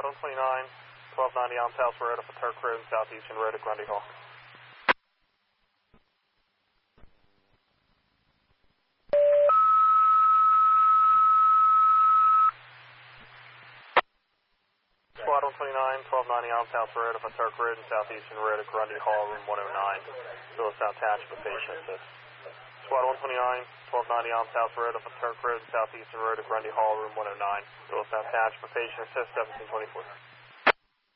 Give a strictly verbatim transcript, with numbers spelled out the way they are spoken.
Squad one twenty-nine, twelve ninety on South Road up at Turk Road and Southeastern Road at Grundy Hall. Squad one twenty-nine, twelve ninety on South Road up at Turk Road and Southeastern Road at Grundy Hall, room one oh nine. Phyllis South attached for patient assist. Squad one twenty-nine, twelve ninety on South Road up at Turk Road and Southeastern Road at Grundy Hall, room one oh nine. Phyllis South attached for patient assist, seventeen twenty-four.